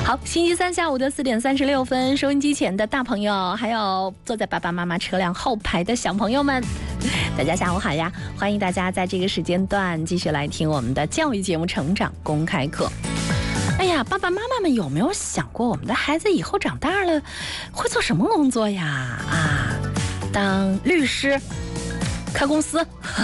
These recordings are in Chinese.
好，星期三下午的4点36分，收音机前的大朋友，还有坐在爸爸妈妈车辆后排的小朋友们，大家下午好呀！欢迎大家在这个时间段继续来听我们的教育节目《成长公开课》。哎呀，爸爸妈妈们有没有想过，我们的孩子以后长大了会做什么工作呀？当律师，开公司，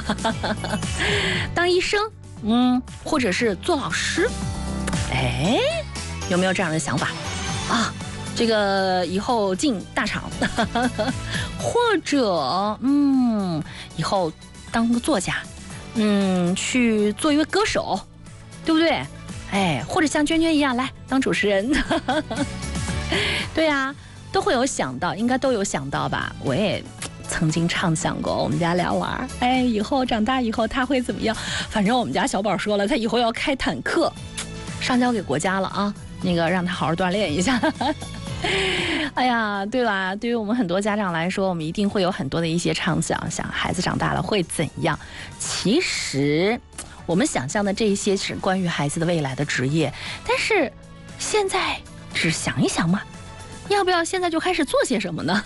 当医生，或者是做老师。哎，有没有这样的想法啊？这个以后进大厂，或者以后当个作家，去做一位歌手，对不对？哎，或者像娟娟一样来当主持人，对呀，都会有想到，应该都有想到吧？我也曾经畅想过我们家俩娃，哎，以后长大以后他会怎么样？反正我们家小宝说了，他以后要开坦克，上交给国家了啊，那个让他好好锻炼一下。哎呀，对吧？对于我们很多家长来说，我们一定会有很多的一些畅想，想孩子长大了会怎样。其实我们想象的这些是关于孩子的未来的职业，但是现在只想一想嘛，要不要现在就开始做些什么呢？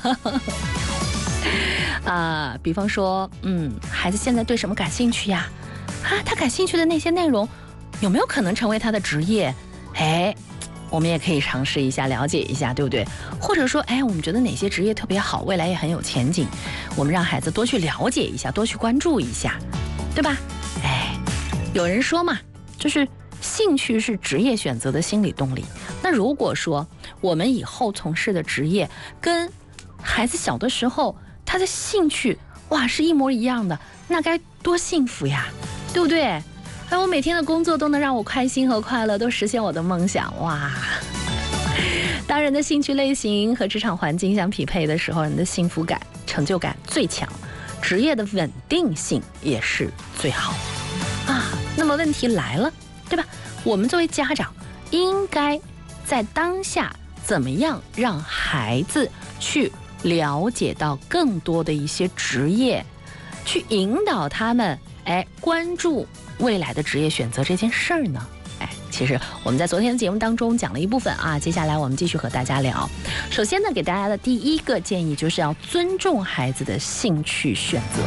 比方说，孩子现在对什么感兴趣呀？他感兴趣的那些内容有没有可能成为他的职业？哎，我们也可以尝试一下，了解一下，对不对？或者说，我们觉得哪些职业特别好，未来也很有前景，我们让孩子多去了解一下，多去关注一下，对吧？有人说嘛，就是兴趣是职业选择的心理动力。那如果说我们以后从事的职业跟孩子小的时候他的兴趣是一模一样的，那该多幸福呀，对不对？我每天的工作都能让我开心和快乐，都实现我的梦想，哇！当人的兴趣类型和职场环境相匹配的时候，人的幸福感、成就感最强，职业的稳定性也是最好那么问题来了，对吧？我们作为家长，应该在当下怎么样让孩子去了解到更多的一些职业，去引导他们关注未来的职业选择这件事儿呢？其实我们在昨天的节目当中讲了一部分接下来我们继续和大家聊。首先呢，给大家的第一个建议就是要尊重孩子的兴趣选择，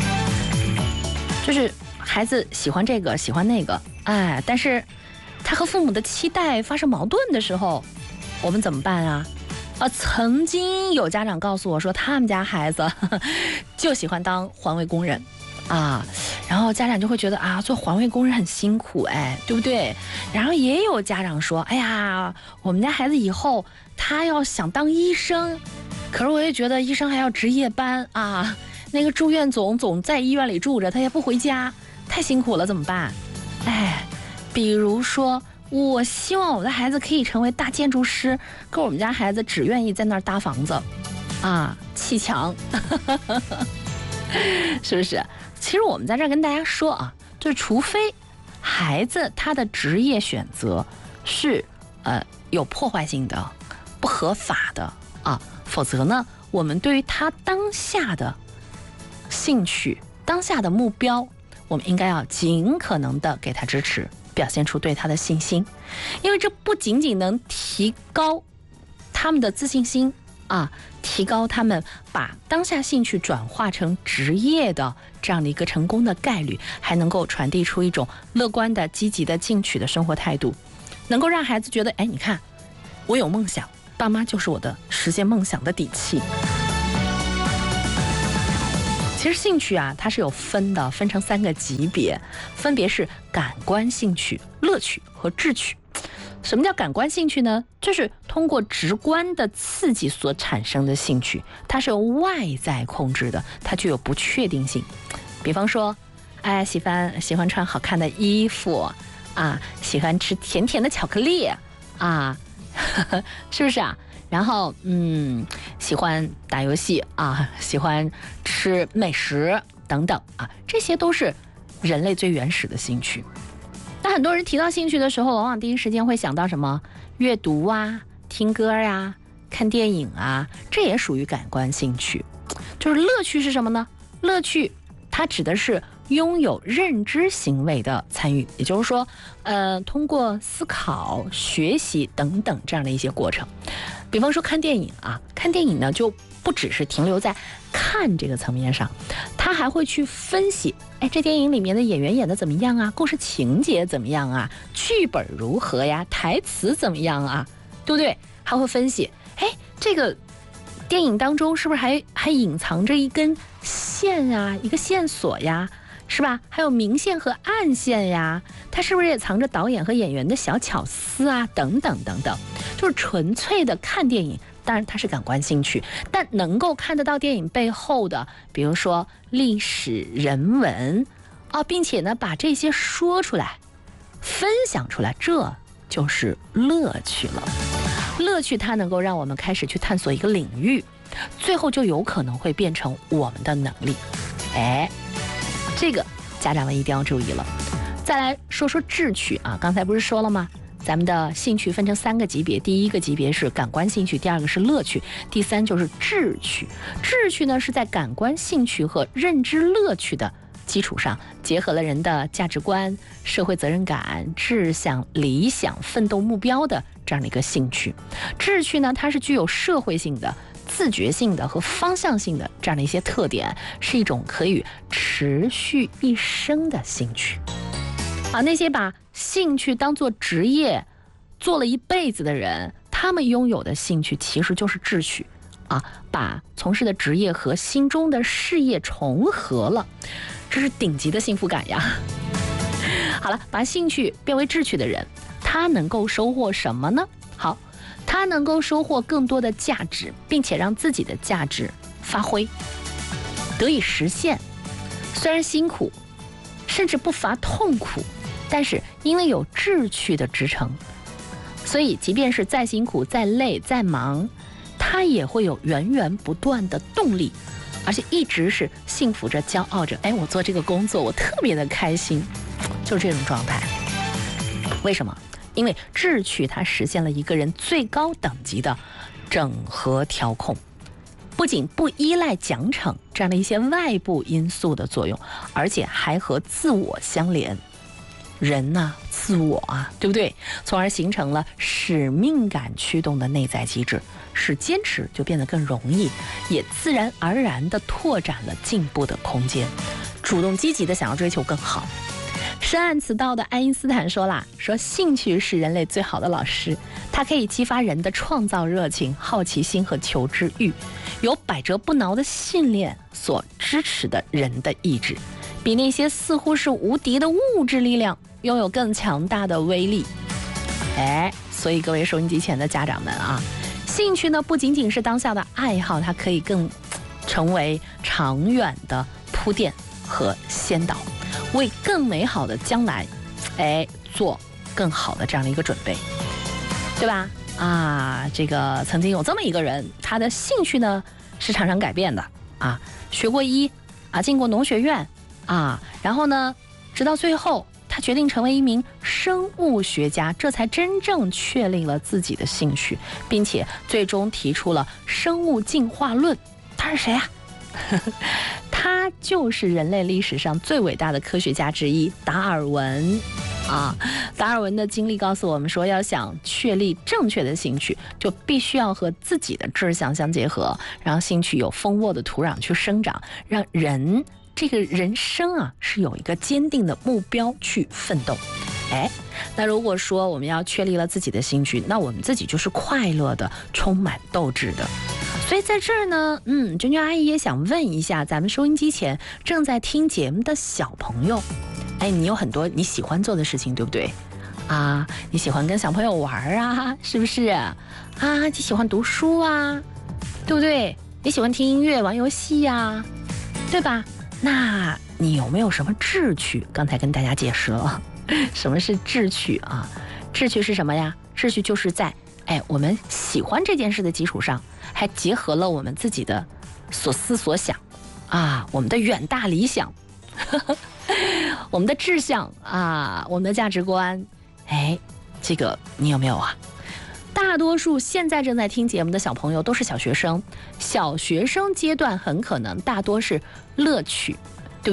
就是孩子喜欢这个喜欢那个，但是他和父母的期待发生矛盾的时候，我们怎么办啊？曾经有家长告诉我说，他们家孩子就喜欢当环卫工人然后家长就会觉得做环卫工人很辛苦，对不对？然后也有家长说，哎呀，我们家孩子以后他要想当医生，可是我也觉得医生还要值夜班那个住院总在医院里住着，他也不回家，太辛苦了，怎么办？比如说我希望我的孩子可以成为大建筑师，可我们家孩子只愿意在那儿搭房子砌墙是不是？其实我们在这儿跟大家说就是除非孩子他的职业选择是有破坏性的、不合法的否则呢，我们对于他当下的兴趣、当下的目标，我们应该要尽可能的给他支持，表现出对他的信心，因为这不仅仅能提高他们的自信心提高他们把当下兴趣转化成职业的这样的一个成功的概率，还能够传递出一种乐观的、积极的、进取的生活态度，能够让孩子觉得，你看，我有梦想，爸妈就是我的实现梦想的底气。其实兴趣它是有分成3个级别，分别是感官兴趣、乐趣和智趣。什么叫感官兴趣呢？就是通过直观的刺激所产生的兴趣，它是由外在控制的，它具有不确定性。比方说，喜欢穿好看的衣服喜欢吃甜甜的巧克力是不是然后喜欢打游戏喜欢吃美食等等这些都是人类最原始的兴趣。那很多人提到兴趣的时候，往往第一时间会想到什么？阅读听歌看电影这也属于感官兴趣。就是乐趣是什么呢？乐趣它指的是拥有认知行为的参与，也就是说，通过思考、学习等等这样的一些过程。比方说看电影啊，看电影呢就不只是停留在看这个层面上，他还会去分析，这电影里面的演员演的怎么样啊？故事情节怎么样啊？剧本如何呀？台词怎么样啊？对不对？还会分析，这个电影当中是不是还隐藏着一根线啊，一个线索呀，是吧？还有明线和暗线呀，它是不是也藏着导演和演员的小巧思啊？等等等等，就是纯粹的看电影。当然它是感官兴趣，但能够看得到电影背后的，比如说历史人文并且呢把这些说出来分享出来，这就是乐趣了。乐趣它能够让我们开始去探索一个领域，最后就有可能会变成我们的能力。这个家长们一定要注意了。再来说说志趣啊，刚才不是说了吗？咱们的兴趣分成3个级别，第一个级别是感官兴趣，第2个是乐趣，第3就是志趣。志趣呢是在感官兴趣和认知乐趣的基础上，结合了人的价值观、社会责任感、志向、理想、奋斗目标的这样的一个兴趣。志趣呢，它是具有社会性的、自觉性的和方向性的这样的一些特点，是一种可以持续一生的兴趣。那些把兴趣当作职业做了一辈子的人，他们拥有的兴趣其实就是志趣把从事的职业和心中的事业重合了，这是顶级的幸福感呀。好了，把兴趣变为志趣的人，他能够收获什么呢？好，他能够收获更多的价值，并且让自己的价值发挥得以实现。虽然辛苦，甚至不乏痛苦，但是因为有志趣的支撑，所以即便是再辛苦、再累、再忙，他也会有源源不断的动力，而且一直是幸福着、骄傲着。我做这个工作，我特别的开心，就是这种状态。为什么？因为志趣它实现了一个人最高等级的整合调控，不仅不依赖奖惩这样的一些外部因素的作用，而且还和自我相连。人呐，自我对不对？从而形成了使命感驱动的内在机制，使坚持就变得更容易，也自然而然地拓展了进步的空间，主动积极地想要追求更好。深谙此道的爱因斯坦说啦，说兴趣是人类最好的老师，它可以激发人的创造热情、好奇心和求知欲，有百折不挠的信念所支持的人的意志，比那些似乎是无敌的物质力量拥有更强大的威力。所以各位收音机前的家长们兴趣呢不仅仅是当下的爱好，它可以更成为长远的铺垫和先导，为更美好的将来做更好的这样的一个准备，对吧？这个曾经有这么一个人，他的兴趣呢是常常改变的学过医进过农学院然后呢直到最后他决定成为一名生物学家，这才真正确立了自己的兴趣，并且最终提出了生物进化论。他是谁他就是人类历史上最伟大的科学家之一达尔文达尔文的经历告诉我们说，要想确立正确的兴趣，就必须要和自己的志向相结合，让兴趣有丰沃的土壤去生长，让人这个人生是有一个坚定的目标去奋斗。那如果说我们要确立了自己的兴趣，那我们自己就是快乐的、充满斗志的。所以在这儿呢，娟娟阿姨也想问一下咱们收音机前正在听节目的小朋友，你有很多你喜欢做的事情，对不对？你喜欢跟小朋友玩是不是？你喜欢读书对不对？你喜欢听音乐、玩游戏对吧？那你有没有什么志趣？刚才跟大家解释了什么是志趣志趣是什么呀？志趣就是在我们喜欢这件事的基础上，还结合了我们自己的所思所想我们的远大理想我们的志向我们的价值观。这个你有没有大多数现在正在听节目的小朋友都是小学生，小学生阶段很可能大多是乐趣，对不对？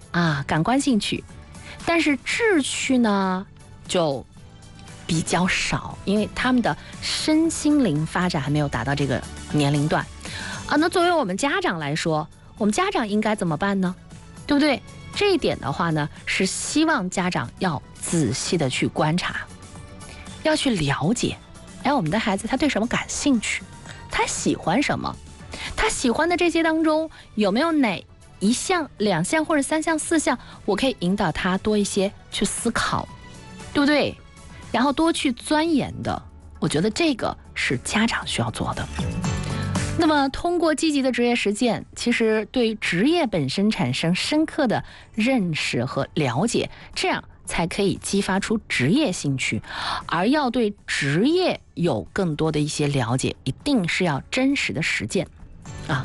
啊，感官兴趣，但是志趣呢就比较少，因为他们的身心灵发展还没有达到这个年龄段啊。那作为我们家长来说，我们家长应该怎么办呢？对不对？这一点的话呢，是希望家长要仔细的去观察，要去了解，我们的孩子他对什么感兴趣，他喜欢什么，他喜欢的这些当中有没有哪一项、2项或者3项、4项，我可以引导他多一些去思考，对不对？然后多去钻研的，我觉得这个是家长需要做的。那么通过积极的职业实践，其实对职业本身产生深刻的认识和了解，这样才可以激发出职业兴趣。而要对职业有更多的一些了解，一定是要真实的实践啊。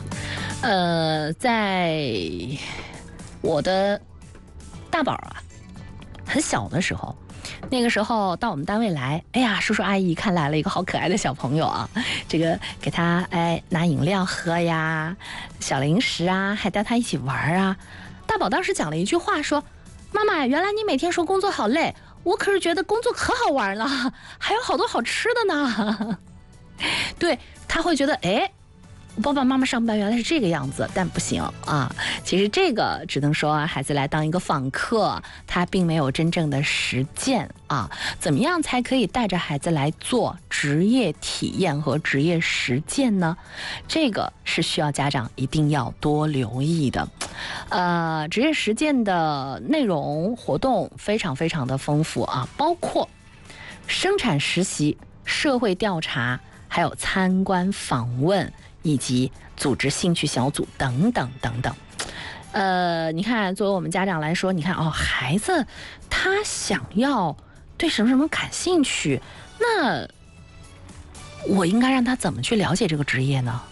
在我的大宝啊很小的时候，那个时候到我们单位来，哎呀，叔叔阿姨看来了一个好可爱的小朋友啊，这个给他拿饮料喝呀，小零食啊，还带他一起玩啊。大宝当时讲了一句话说：“妈妈，原来你每天说工作好累，我可是觉得工作可好玩了，还有好多好吃的呢。”对，他会觉得爸爸妈妈上班原来是这个样子，但不行啊。其实这个只能说孩子来当一个访客，他并没有真正的实践啊。怎么样才可以带着孩子来做职业体验和职业实践呢？这个是需要家长一定要多留意的。职业实践的内容活动非常非常的丰富啊，包括生产实习、社会调查，还有参观访问，以及组织兴趣小组等等等等。你看，作为我们家长来说，你看孩子他想要对什么什么感兴趣，那我应该让他怎么去了解这个职业呢？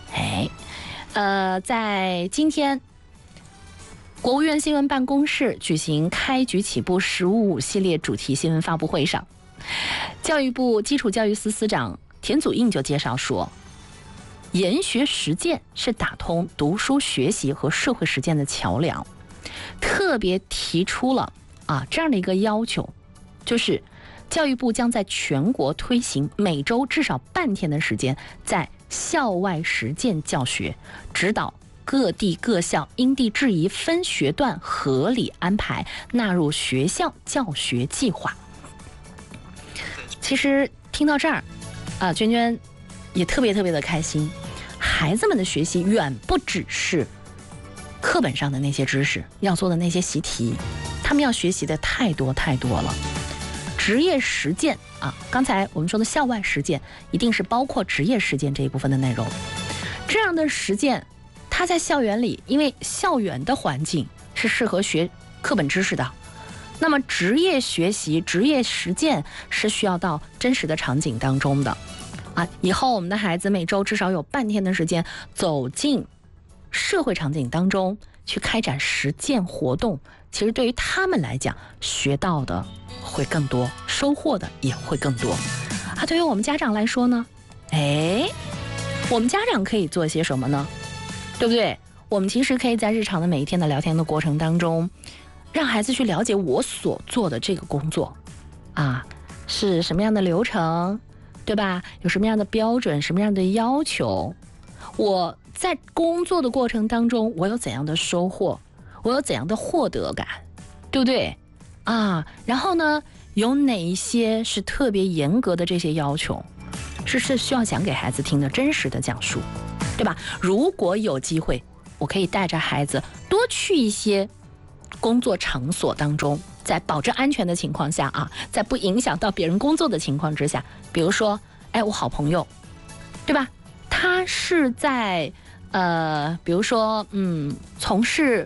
在今天国务院新闻办公室举行开局起步“15+5”系列主题新闻发布会上，教育部基础教育司司长田祖印就介绍说，研学实践是打通读书学习和社会实践的桥梁，特别提出了这样的一个要求，就是教育部将在全国推行每周至少半天的时间在校外实践教学，指导各地各校因地制宜分学段合理安排，纳入学校教学计划。其实听到这儿娟娟也特别特别的开心。孩子们的学习远不只是课本上的那些知识，要做的那些习题，他们要学习的太多太多了。职业实践刚才我们说的校外实践一定是包括职业实践这一部分的内容。这样的实践它在校园里，因为校园的环境是适合学课本知识的，那么职业学习、职业实践是需要到真实的场景当中的以后我们的孩子每周至少有半天的时间走进社会场景当中去开展实践活动，其实对于他们来讲，学到的会更多，收获的也会更多对于我们家长来说呢，我们家长可以做些什么呢？对不对？我们其实可以在日常的每一天的聊天的过程当中，让孩子去了解我所做的这个工作是什么样的流程，对吧？有什么样的标准，什么样的要求？我在工作的过程当中，我有怎样的收获？我有怎样的获得感？对不对？然后呢，有哪一些是特别严格的这些要求，是需要讲给孩子听的，真实的讲述，对吧？如果有机会，我可以带着孩子多去一些工作场所当中，在保证安全的情况下在不影响到别人工作的情况之下，比如说我好朋友，对吧？他是在比如说从事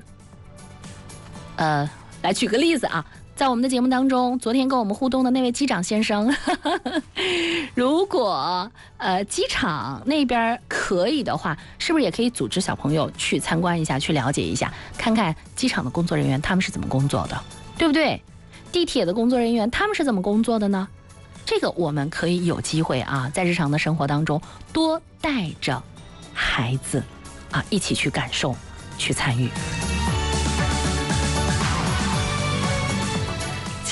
来举个例子在我们的节目当中，昨天跟我们互动的那位机长先生如果机场那边可以的话，是不是也可以组织小朋友去参观一下，去了解一下，看看机场的工作人员他们是怎么工作的，对不对？地铁的工作人员他们是怎么工作的呢？这个我们可以有机会在日常的生活当中多带着孩子一起去感受，去参与。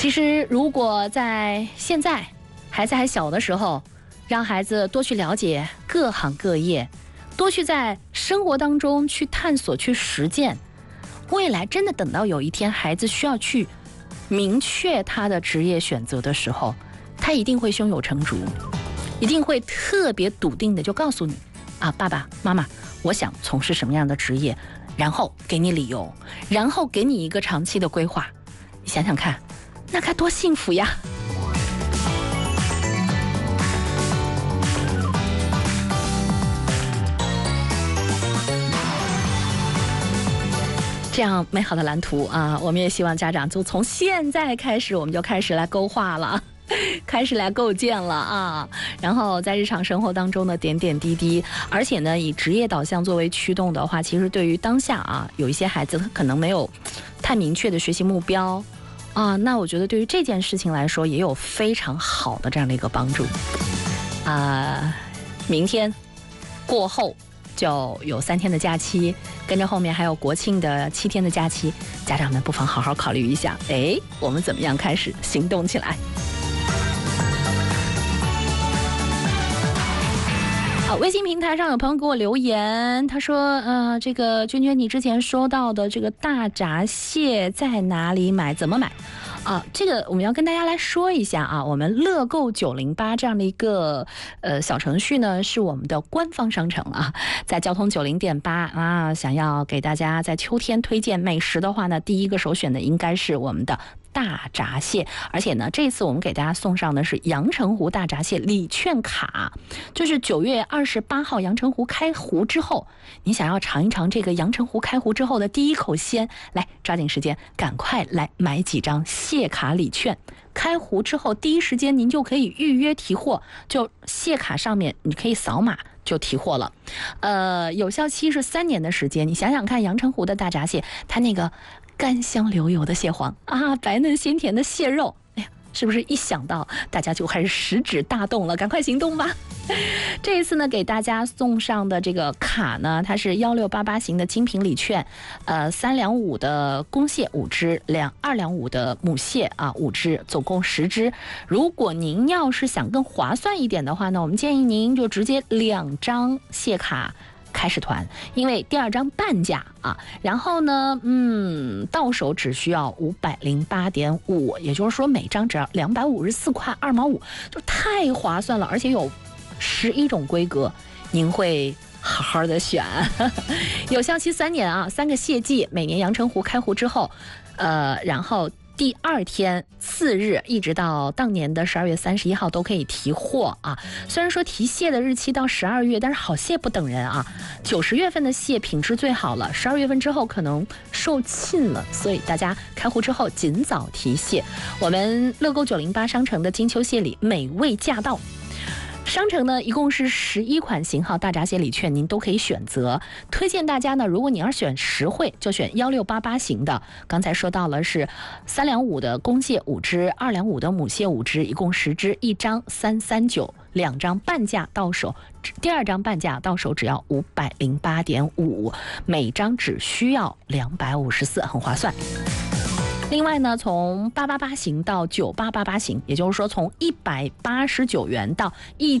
其实如果在现在孩子还小的时候，让孩子多去了解各行各业，多去在生活当中去探索、去实践，未来真的等到有一天孩子需要去明确他的职业选择的时候，他一定会胸有成竹，一定会特别笃定的就告诉你啊，爸爸妈妈，我想从事什么样的职业，然后给你理由，然后给你一个长期的规划。你想想看，那该多幸福呀！这样美好的蓝图啊，我们也希望家长就从现在开始，我们就开始来勾画了，开始来构建了啊。然后在日常生活当中的点点滴滴，而且呢，以职业导向作为驱动的话，其实对于当下啊，有一些孩子他可能没有太明确的学习目标啊，那我觉得对于这件事情来说，也有非常好的这样的一个帮助啊。明天过后就有3天的假期，跟着后面还有国庆的7天的假期，家长们不妨好好考虑一下，我们怎么样开始行动起来？好，微信平台上有朋友给我留言，他说，这个娟娟，你之前说到的这个大闸蟹在哪里买？怎么买？啊，这个我们要跟大家来说一下啊，我们乐购908这样的一个小程序呢，是我们的官方商城啊，在交通90.8啊，想要给大家在秋天推荐美食的话呢，第一个首选的应该是我们的大闸蟹，而且呢，这次我们给大家送上的是阳澄湖大闸蟹礼券卡，就是9月28号阳澄湖开湖之后，你想要尝一尝这个阳澄湖开湖之后的第一口鲜，来抓紧时间，赶快来买几张蟹卡礼券。开湖之后第一时间您就可以预约提货，就蟹卡上面你可以扫码就提货了，有效期是3年的时间。你想想看，阳澄湖的大闸蟹，它那个甘香流油的蟹黄啊，白嫩鲜甜的蟹肉，哎呀，是不是一想到大家就开始食指大动了？赶快行动吧！这一次呢，给大家送上的这个卡呢，它是1688型的精品礼券，3两5的公蟹5只，2两5的母蟹啊5只，总共10只。如果您要是想更划算一点的话呢，我们建议您就直接2张蟹卡开始团，因为第2张半价啊，然后呢，到手只需要508.5，也就是说每张只要254块2毛5，就太划算了，而且有11种规格，您会好好的选。有效期3年啊，3个蟹季，每年阳澄湖开湖之后，然后第2天4日一直到当年的12月31号都可以提货啊。虽然说提蟹的日期到12月，但是好蟹不等人啊。90月份的蟹品质最好了，12月份之后可能售罄了，所以大家开湖之后尽早提蟹。我们乐购908商城的金秋蟹礼美味驾到。商城呢，一共是11款型号大闸蟹礼券，您都可以选择。推荐大家呢，如果你要选实惠，就选1688型的。刚才说到了是3两5的公蟹5只，2两5的母蟹5只，一共10只，一张339，2张半价到手。第2张半价到手只要508.5，每张只需要254，很划算。另外呢，从888型到9888型，也就是说从189元到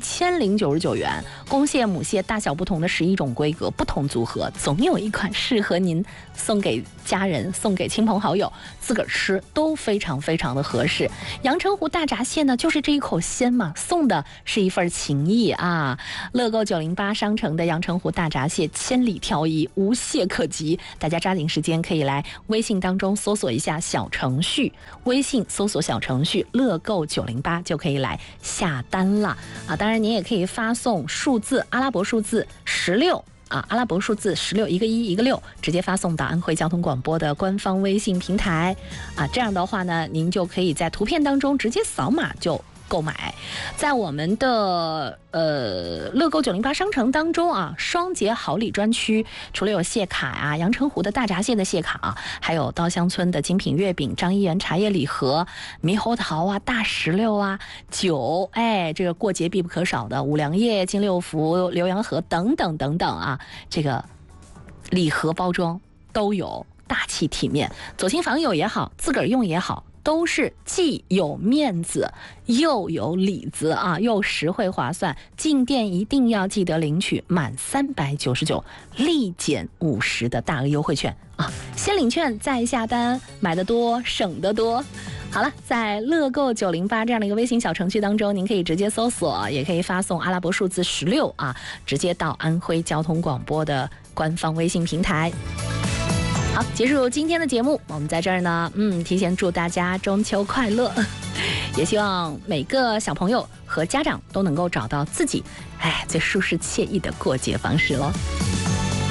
1099元，公蟹、母蟹大小不同的11种规格，不同组合，总有一款适合您送给家人、送给亲朋好友，自个儿吃都非常非常的合适。阳澄湖大闸蟹呢，就是这一口鲜嘛，送的是一份情谊啊！乐购908商城的阳澄湖大闸蟹千里挑一，无懈可击，大家抓紧时间可以来微信当中搜索一下小程序，微信搜索小程序乐购908就可以来下单了啊！当然您也可以发送数字阿拉伯数字16啊，阿拉伯数字16，一个1一个6，直接发送到安徽交通广播的官方微信平台啊，这样的话呢，您就可以在图片当中直接扫码就购买。在我们的乐购908商城当中啊，双节好礼专区除了有蟹卡啊，阳澄湖的大闸蟹的蟹卡啊，还有稻香村的精品月饼、张一元茶叶礼盒、猕猴桃啊、大石榴啊、酒，这个过节必不可少的五粮液、金六福、浏阳河等等等等啊，这个礼盒包装都有，大气体面，走亲访友也好，自个儿用也好， 都是既有面子又有里子啊，又实惠划算。进店一定要记得领取满399立减50的大额优惠券啊！先领券再下单，买得多省得多。好了，在乐购908这样的一个微信小程序当中，您可以直接搜索，也可以发送阿拉伯数字16啊，直接到安徽交通广播的官方微信平台。好，结束今天的节目，我们在这儿呢，提前祝大家中秋快乐，也希望每个小朋友和家长都能够找到自己最舒适惬意的过节方式咯。